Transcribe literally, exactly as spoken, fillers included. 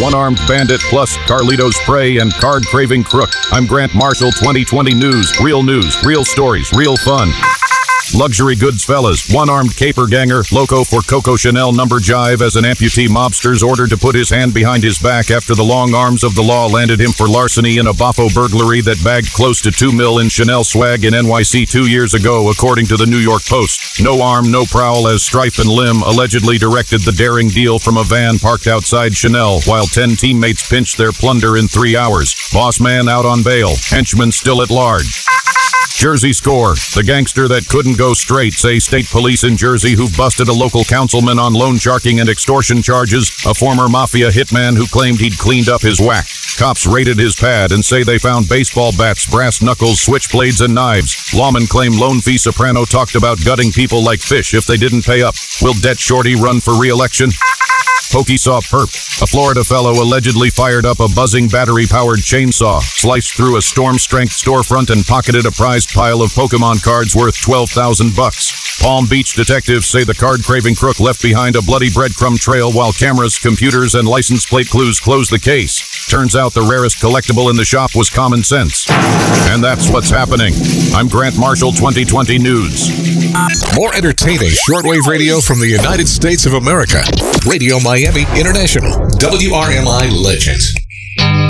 one-armed bandit, plus Carlito's prey and card-craving crook. I'm Grant Marshall, twenty twenty News. Real news, real stories, real fun. Luxury goods fellas, one-armed caper ganger, loco for Coco Chanel number jive as an amputee mobster's ordered to put his hand behind his back after the long arms of the law landed him for larceny in a Boffo burglary that bagged close to two mil in Chanel swag in N Y C two years ago, according to the New York Post. No arm, no prowl, as Strife and Lim allegedly directed the daring deal from a van parked outside Chanel, while ten teammates pinched their plunder in three hours. Boss man out on bail, henchman still at large. Jersey score. The gangster that couldn't go straight, say state police in Jersey, who've busted a local councilman on loan sharking and extortion charges, a former mafia hitman who claimed he'd cleaned up his whack. Cops raided his pad and say they found baseball bats, brass knuckles, switchblades, and knives. Lawmen claim Lone Fee Soprano talked about gutting people like fish if they didn't pay up. Will Det Shorty run for re-election? Pokey saw perp. A Florida fellow allegedly fired up a buzzing battery-powered chainsaw, sliced through a storm-strength storefront, and pocketed a prized pile of Pokemon cards worth twelve thousand bucks. Palm Beach detectives say the card-craving crook left behind a bloody breadcrumb trail while cameras, computers, and license plate clues closed the case. Turns out the rarest collectible in the shop was common sense. And that's what's happening. I'm Grant Marshall, twenty twenty News. More entertaining shortwave radio from the United States of America. Radio Miami International. W R M I Legends.